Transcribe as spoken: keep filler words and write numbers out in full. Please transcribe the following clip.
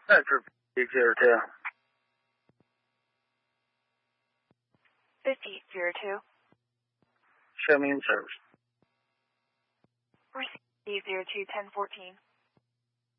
That's fifty zero two. fifty zero two. Show me in service. Receive zero two ten fourteen.